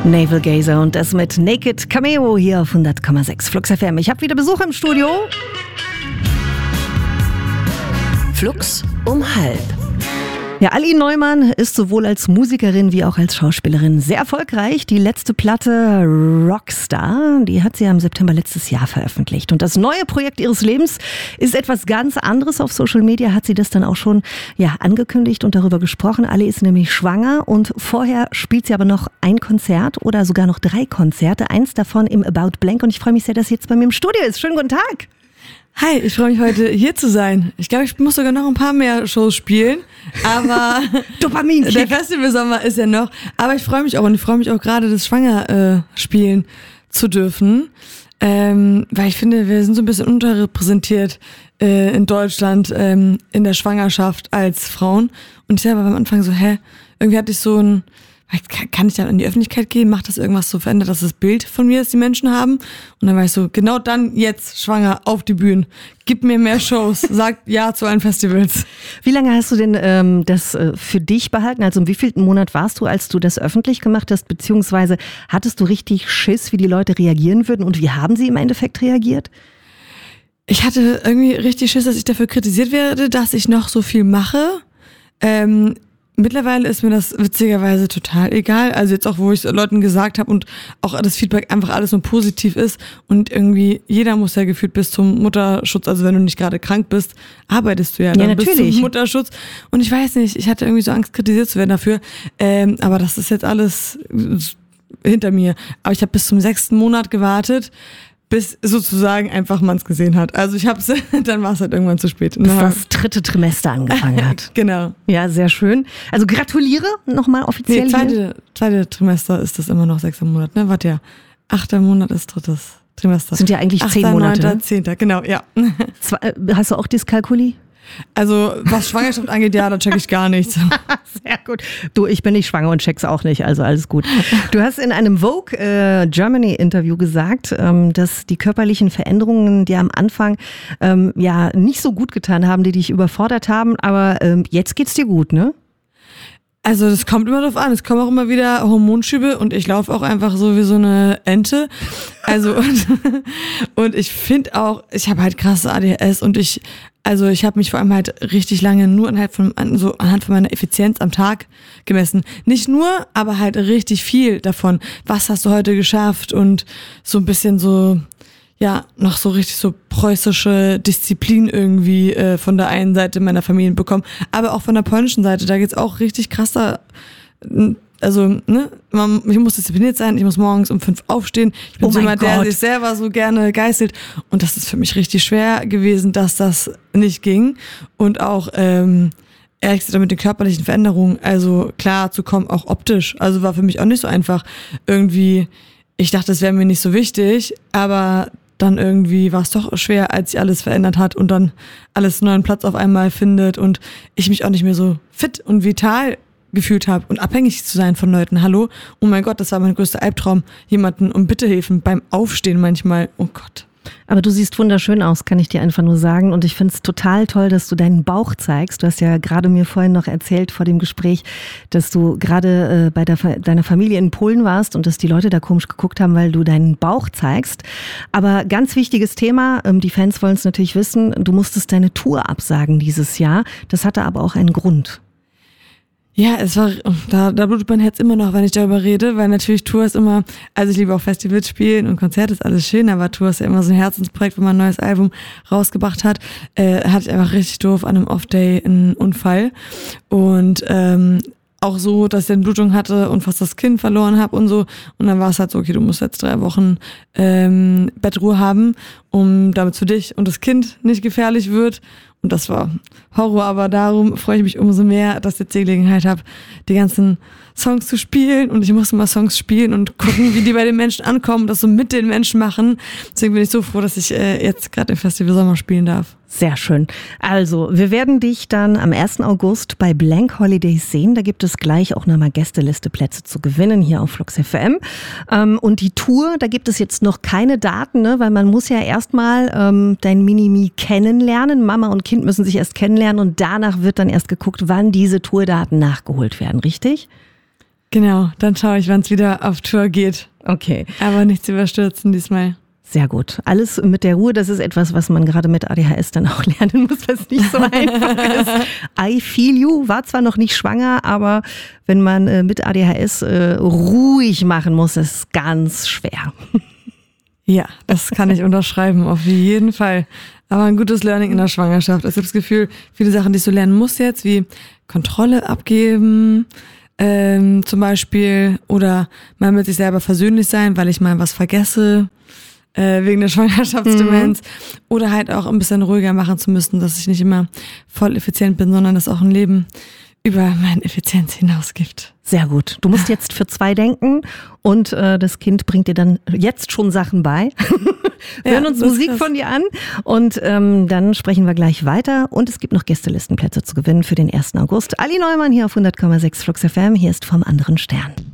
Navel Gazer und das mit Naked Cameo hier auf 100,6 Flux FM. Ich habe wieder Besuch im Studio. Flux um halb. Ja, Aline Neumann ist sowohl als Musikerin wie auch als Schauspielerin sehr erfolgreich. Die letzte Platte Rockstar, die hat sie im September letztes Jahr veröffentlicht. Und das neue Projekt ihres Lebens ist etwas ganz anderes. Auf Social Media hat sie das dann auch schon angekündigt und darüber gesprochen. Ali ist nämlich schwanger und vorher spielt sie aber noch ein Konzert oder sogar noch 3 Konzerte. Eins davon im About Blank und ich freue mich sehr, dass sie jetzt bei mir im Studio ist. Schönen guten Tag. Hi, ich freue mich heute hier zu sein. Ich glaube, ich muss sogar noch ein paar mehr Shows spielen, aber Dopamin. Der Festivalsommer ist ja noch. Aber ich freue mich auch und ich freue mich auch gerade, das Schwanger spielen zu dürfen, weil ich finde, wir sind so ein bisschen unterrepräsentiert in Deutschland in der Schwangerschaft als Frauen. Und ich selber war am Anfang so, irgendwie hatte ich so ein... Kann ich dann in die Öffentlichkeit gehen? Macht das irgendwas so verändert, dass das Bild von mir, das die Menschen haben? Und dann war ich so, genau dann, jetzt, schwanger, auf die Bühnen. Gib mir mehr Shows, sag ja zu allen Festivals. Wie lange hast du denn das für dich behalten? Also im wievielten Monat warst du, als du das öffentlich gemacht hast? Beziehungsweise hattest du richtig Schiss, wie die Leute reagieren würden? Und wie haben sie im Endeffekt reagiert? Ich hatte irgendwie richtig Schiss, dass ich dafür kritisiert werde, dass ich noch so viel mache. Mittlerweile ist mir das witzigerweise total egal. Also jetzt auch, wo ich es Leuten gesagt habe und auch das Feedback einfach alles nur positiv ist. Und irgendwie jeder muss ja gefühlt bis zum Mutterschutz, also wenn du nicht gerade krank bist, arbeitest du ja dann bis zum Mutterschutz. Und ich weiß nicht, ich hatte irgendwie so Angst, kritisiert zu werden dafür. Aber das ist jetzt alles hinter mir. Aber ich habe bis zum 6. Monat gewartet, bis sozusagen einfach man es gesehen hat. Also ich hab's, dann war es halt irgendwann zu spät. Bis das 3. Trimester angefangen hat. Genau. Ja, sehr schön. Also gratuliere nochmal offiziell. Nee, zweite Trimester ist das immer noch 6. Monat, ne? Warte ja. 8. Monat ist 3. Trimester. Das sind ja eigentlich 10 Monate. 9., 10. Genau, ja. Hast du auch Dyskalkulie? Also was Schwangerschaft angeht, ja, da check ich gar nichts. Sehr gut. Du, ich bin nicht schwanger und check's auch nicht, also alles gut. Du hast in einem Vogue Germany Interview gesagt, dass die körperlichen Veränderungen dir am Anfang nicht so gut getan haben, die dich überfordert haben, aber jetzt geht's dir gut, ne? Also das kommt immer drauf an. Es kommen auch immer wieder Hormonschübe und ich laufe auch einfach so wie so eine Ente. Also und ich finde auch, ich habe halt krasse ADHS und ich habe mich vor allem halt richtig lange nur anhand von meiner Effizienz am Tag gemessen. Nicht nur, aber halt richtig viel davon. Was hast du heute geschafft? Und so ein bisschen so, ja, noch so richtig so preußische Disziplin irgendwie von der einen Seite meiner Familie bekommen. Aber auch von der polnischen Seite, da geht's auch richtig krasser. Also, ne, ich muss diszipliniert sein, ich muss morgens um 5 aufstehen. Ich bin so jemand, der sich selber so gerne geißelt. Und das ist für mich richtig schwer gewesen, dass das nicht ging. Und auch, ehrlich gesagt, mit den körperlichen Veränderungen, also klar zu kommen, auch optisch. Also war für mich auch nicht so einfach. Irgendwie, ich dachte, das wäre mir nicht so wichtig, aber dann irgendwie war es doch schwer, als sich alles verändert hat und dann alles neuen Platz auf einmal findet und ich mich auch nicht mehr so fit und vital gefühlt habe und abhängig zu sein von Leuten. Hallo? Oh mein Gott, das war mein größter Albtraum. Jemanden um Bitte helfen beim Aufstehen manchmal. Oh Gott. Aber du siehst wunderschön aus, kann ich dir einfach nur sagen. Und ich finde es total toll, dass du deinen Bauch zeigst. Du hast ja gerade mir vorhin noch erzählt vor dem Gespräch, dass du gerade bei deiner Familie in Polen warst und dass die Leute da komisch geguckt haben, weil du deinen Bauch zeigst. Aber ganz wichtiges Thema, die Fans wollen es natürlich wissen, du musstest deine Tour absagen dieses Jahr. Das hatte aber auch einen Grund. Ja, es war, da blutet mein Herz immer noch, wenn ich darüber rede, weil natürlich Tour ist immer, also ich liebe auch Festivals spielen und Konzerte, ist alles schön, aber Tour ist ja immer so ein Herzensprojekt, wenn man ein neues Album rausgebracht hat, hatte ich einfach richtig doof an einem Off-Day einen Unfall und auch so, dass ich eine Blutung hatte und fast das Kind verloren habe und so. Und dann war es halt so, okay, du musst jetzt 3 Wochen Bettruhe haben, damit für dich und das Kind nicht gefährlich wird. Und das war Horror, aber darum freue ich mich umso mehr, dass ich jetzt die Gelegenheit habe, die ganzen Songs zu spielen. Und ich musste mal Songs spielen und gucken, wie die bei den Menschen ankommen, das so mit den Menschen machen. Deswegen bin ich so froh, dass ich jetzt gerade im Festival Sommer spielen darf. Sehr schön. Also, wir werden dich dann am 1. August bei Blank Holidays sehen. Da gibt es gleich auch nochmal Gästeliste-Plätze zu gewinnen hier auf Flux FM. Und die Tour, da gibt es jetzt noch keine Daten, ne? Weil man muss ja erstmal dein Minimi kennenlernen. Mama und Kind müssen sich erst kennenlernen und danach wird dann erst geguckt, wann diese Tourdaten nachgeholt werden, richtig? Genau, dann schaue ich, wann es wieder auf Tour geht. Okay. Aber nichts überstürzen diesmal. Sehr gut. Alles mit der Ruhe, das ist etwas, was man gerade mit ADHS dann auch lernen muss, was nicht so einfach ist. I feel you, war zwar noch nicht schwanger, aber wenn man mit ADHS ruhig machen muss, ist es ganz schwer. Ja, das kann ich unterschreiben, auf jeden Fall. Aber ein gutes Learning in der Schwangerschaft. Ich habe das Gefühl, viele Sachen, die ich so lernen muss jetzt, wie Kontrolle abgeben, zum Beispiel, oder mal mit sich selber versöhnlich sein, weil ich mal was vergesse, wegen der Schwangerschaftsdemenz, oder halt auch ein bisschen ruhiger machen zu müssen, dass ich nicht immer voll effizient bin, sondern dass auch ein Leben über meine Effizienz hinaus gibt. Sehr gut. Du musst jetzt für 2 denken und das Kind bringt dir dann jetzt schon Sachen bei. Wir hören uns Musik von dir an und dann sprechen wir gleich weiter. Und es gibt noch Gästelistenplätze zu gewinnen für den 1. August. Ali Neumann hier auf 100,6 Flux FM. Hier ist Vom anderen Stern.